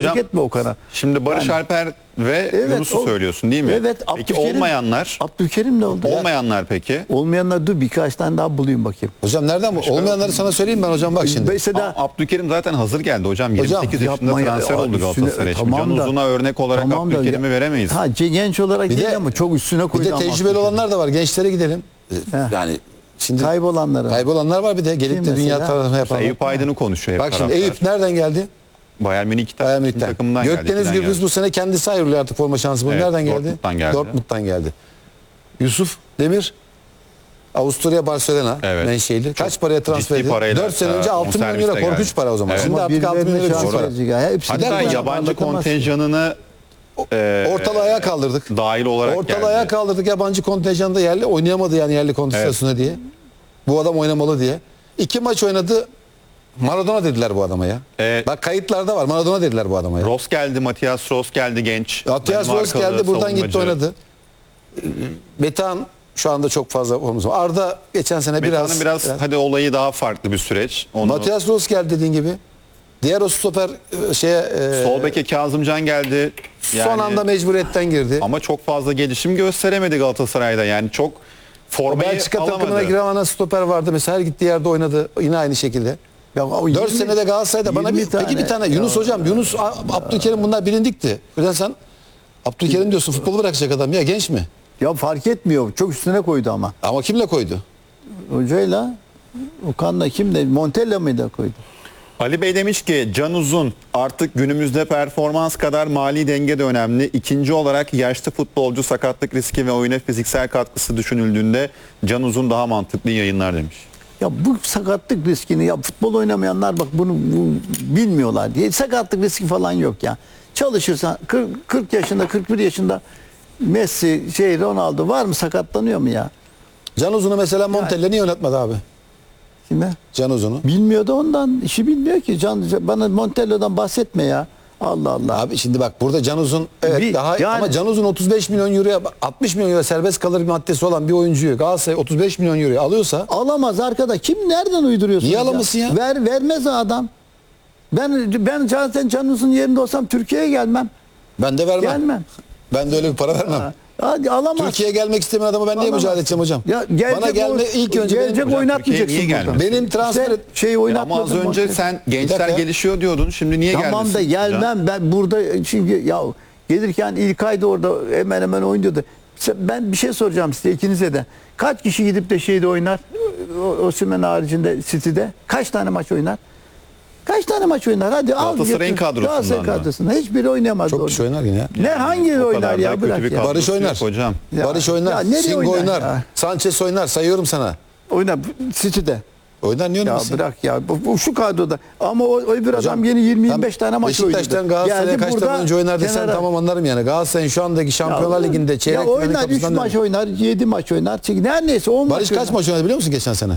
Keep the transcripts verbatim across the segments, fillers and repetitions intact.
Hocam, etme Okan'a. Şimdi Barış Yani- Alper ve Evet, Yunus'u o- söylüyorsun değil mi? Evet. Peki Abdülkerim- olmayanlar? Abdülkerim ne oldu? Olmayanlar peki? Olmayanlar dur birkaç tane daha bulayım bakayım. Hocam nereden bu? Olmayanları sana söyleyeyim ben hocam bak şimdi. Mesela Aa, Abdülkerim zaten hazır geldi hocam. yirmi sekiz yaşında yapma ya. transfer oldu Üstüne- Galatasaray'a. Şimdi tamam Can da- Uzun'a örnek olarak tamam da- Abdülkerim'i veremeyiz. Ha genç olarak Bir değil de- ama çok üstüne Bir koydu. de ama tecrübeli Abdülkerim. olanlar da var. Gençlere gidelim. Heh. Yani şimdi Kaybolanlara. kaybolanlar var bir de gelip Kim de dünya mesela? tarafına İşte yapanlar. Eyüp Aydın'ı konuşuyor hep Bak şimdi taraftar. Eyüp nereden geldi? Bayern Münih Bayern Münih'ten. takımından geldi. Gökdeniz ikiden Gürbüz geldi. bu sene kendisi ayrılıyor artık forma şansı buldu. Evet, Nereden geldi? Dortmund'dan geldi. Dortmund'dan geldi. Yusuf Demir Avusturya Barcelona Evet. menşeili. Kaç paraya transfer ciddi edildi? parayla, dört sene önce e, altı milyon bonservisle euro. Korkunç geldi. para o zaman. Evet. Şimdi Ama artık altı milyon birilerine euro şans küçük para. verecek ya. Hepsini Hatta de yabancı anlatamaz ki. kontenjanını e, Ortalığı ayağa kaldırdık. dahil olarak Ortalığı geldi. ayağa kaldırdık. Yabancı kontenjanda yerli oynayamadı yani yerli kontenjasyona diye. Bu adam oynamalı diye. İki maç oynadı. Maradona dediler bu adama ya. Evet. Bak kayıtlarda var. Maradona dediler bu adama ya. Ross geldi, Matias Ross geldi genç. Matias Ross Danimarkalı geldi buradan gitti savunmacı. oynadı. Metehan şu anda çok fazla formumuz var. Arda geçen sene Metehan'ın biraz, biraz, biraz hadi olayı daha farklı bir süreç. Onu Matias Ross geldi dediğin gibi. Diğer o stoper e, şeye e, sol beke Kazımcan geldi. son Yani- anda mecburiyetten girdi. ama çok fazla gelişim gösteremedi Galatasaray'da. Yani çok formayı Belçika takımına alamadı. giren ana stoper vardı. Mesela her gittiği yerde oynadı. Yine aynı şekilde. Ya, o dört yirmi senede Galatasaray'da bana bir, yirmi peki bir tane Ya, Yunus hocam, Yunus, A- Abdülkerim bunlar bilindikti. Birden sen Abdülkerim diyorsun, futbolu bırakacak adam ya, genç mi? Ya fark etmiyor. Çok üstüne koydu ama. Ama kimle koydu? Hocayla Okan'la kimle? Montella mıydı koydu? Ali Bey demiş ki Can Uzun artık günümüzde performans kadar mali denge de önemli. İkinci olarak yaşlı futbolcu sakatlık riski ve oyuna fiziksel katkısı düşünüldüğünde Can Uzun daha mantıklı yayınlar demiş. Ya bu sakatlık riskini ya futbol oynamayanlar bak bunu bu, bilmiyorlar diye sakatlık riski falan yok ya. Çalışırsan kırk, kırk yaşında kırk bir yaşında Messi şey Ronaldo var mı sakatlanıyor mu ya? Can Uzun'u mesela Montella niye oynatmadı abi? Kime? Can Uzun'u. Bilmiyor da ondan işi bilmiyor ki. Can, bana Montello'dan bahsetme ya. Allah Allah. Abi şimdi bak burada Can Uzun evet Bir- daha yani- ama Can Uzun otuz beş milyon euroya altmış milyon euro serbest kalır bir maddesi olan bir oyuncuyu Galatasaray otuz beş milyon euroya alıyorsa Alamaz arkada. Kim nereden uyduruyorsun? Niye alamasın ya? Ver vermez o adam. Ben ben zaten Canuz'un yerinde olsam Türkiye'ye gelmem. ben de vermem. Gelmem. Ben de öyle bir para vermem. Hadi alamaz. Türkiye'ye gelmek istemeyen adamı ben niye Alamaz. mücadele edeceğim hocam? Ya gelecek Bana gelme o- ilk önce gelecek benim, oynatmayacaksın Türkiye'ye niye burada. gelmesin? benim transfer Sen şeyi Ama oynatmadın. az önce Montella. sen Bir gençler dakika. gelişiyor diyordun. Şimdi niye Tamam gelmesin? da gelmem ben burada çünkü ya gelirken İlkay da orada hemen hemen oynuyordu. Sen- Ben bir şey soracağım size ikinize de. Kaç kişi gidip de şeyde oynar? O- Osimhen haricinde City'de kaç tane maç oynar? Kaç tane maç oynar? Hadi al. Galatasaray'ın getir. kadrosundan Galatasaray mı? kadrosundan. Hiçbiri oynayamaz. Çok orada. kişi oynar yine ya. Ne hangi O oynar kadar da ya kötü bırak bir ya. kadrosu Barış yok oynar. hocam. Ya- Barış oynar. ya nereye Singo oynar oynar. ya? Sanchez oynar. Sayıyorum sana. Oynar City'de. Oynar niye Ya oynasın? bırak ya. Bu, bu şu kadroda. Ama o, o bir adam yeni yirmi yirmi beş tane maç oynadı. Beşiktaş'tan Galatasaray'a Geldi kaç burada tane önce oynar desen kenara- tamam anlarım yani. Galatasaray'ın şu andaki Şampiyonlar Ya, Ligi'nde çeyrek ya finalin oynar üç kapısından maç dönüyor. oynar, yedi maç oynar. Çünkü her neyse on Barış maç kaç oynar. maç oynadı biliyor musun geçen sene?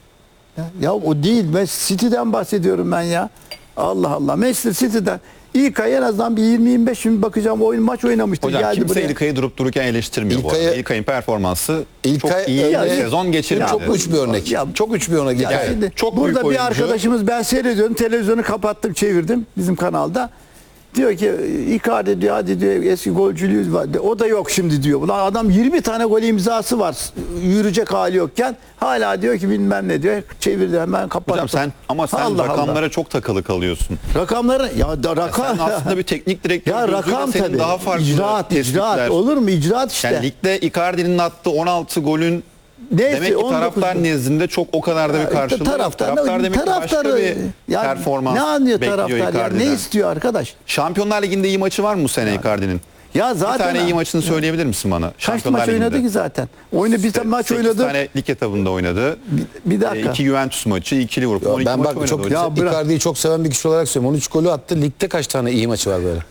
Ya, ya o değil. Ben City'den bahsediyorum ben ya. Allah Allah. Manchester City'den. İlk ay en azından bir yirmi yirmi beş şimdi bakacağım oyun maç oynamıştır. Hocam Geldi kimse buraya. İlkay'ı durup dururken eleştirmiyor bu İlkay'ı- arada. İlkay'ın performansı İlkay çok iyi örneği- bir sezon geçirmedi. Çok uç bir örnek. Ya- çok uç bir örnek. Ya İlkay. şimdi çok büyük burada bir oyuncu. arkadaşımız ben seyrediyorum televizyonu kapattım çevirdim bizim kanalda. Diyor ki Icardi diyor hadi diyor eski golcülüğü var. O da yok şimdi diyor. Ulan adam yirmi tane gol imzası var. Yürüyecek hali yokken hala diyor ki bilmem ne diyor. Çevirdi hemen kapattı. Hocam sen ama sen Allah rakamlara Allah. çok takılı kalıyorsun. Rakamları ya da rakam. Sen aslında bir teknik direktör ya gözüyle rakam senin tabii. daha farklı icraat, tespitler. icraat. Olur mu? İcraat işte. Yani ligde Icardi'nin attığı on altı golün Neyse, demek ki on dokuz taraftar nezdinde çok o kadar da bir karşılığı yok. taraftar, Taraftar demek ki başka bir ya performans ne anlıyor bekliyor taraftar ya? Icardi'den. Ne istiyor arkadaş? Şampiyonlar Ligi'nde iyi maçı var mı bu sene Icardi'nin? Ya Bir zaten tane iyi maçını söyleyebilir misin bana? kaç Şampiyonlar maç oynadı Ligi'nde. ki zaten? Oyunu bir tane maç sekiz oynadı. tane lig etabında oynadı. Bir dakika. E, iki Juventus maçı, iki Liverpool. on iki Ben maç bak oynadı çok hocam. Ya bırak. Icardi'yi çok seven bir kişi olarak söylüyorum. on üç golü attı. Ligde kaç tane iyi maçı var böyle?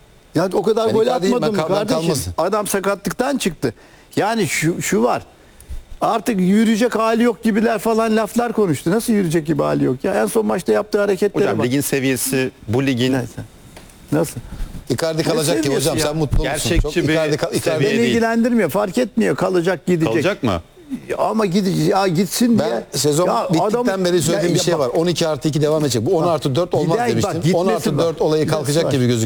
Ya o kadar Ben gol Icardi'yim, atmadım ben mı kal- ben kardeşim? kalmasın. Adam sakatlıktan çıktı. Yani şu şu var. Artık yürüyecek hali yok gibiler falan laflar konuştu. Nasıl yürüyecek gibi hali yok ya? En son maçta yaptığı hareketlere Hocam bak. ligin seviyesi bu ligin Neyse. Nasıl? Icardi kalacak gibi seviyesi hocam ya? sen mutlu musun? Gerçekçi Çok bir Icardi, kal- Icardi- seviye Beni değil. ilgilendirmiyor. Fark etmiyor. Kalacak gidecek. kalacak mı? Ama gidecek. Ya gitsin diye. Ben sezon Ya bittikten adam- beri söylediğim Ya- bir şey ya var. bak- on iki artı iki devam edecek. Bu on artı dört olmaz Gider- bak, demiştim. gitmesi on artı var. dört olayı Gitmesi kalkacak var. gibi gözüküyor.